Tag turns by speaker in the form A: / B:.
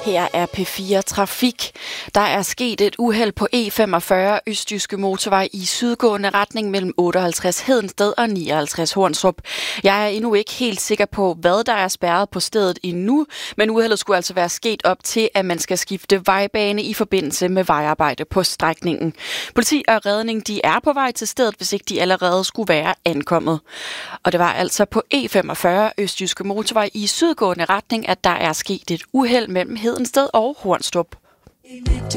A: Her er P4 Trafik. Der er sket et uheld på E45 Østjyske Motorvej i sydgående retning mellem 58 Hedensted og 59 Hornstrup. Jeg er endnu ikke helt sikker på, hvad der er spærret på stedet endnu, men uheldet skulle altså være sket op til, at man skal skifte vejbane i forbindelse med vejarbejde på strækningen. Politi og redning de er på vej til stedet, hvis ikke de allerede skulle være ankommet. Og det var altså på E45 Østjyske Motorvej i sydgående retning, at der er sket et uheld mellem Hedensted og Hornstrup.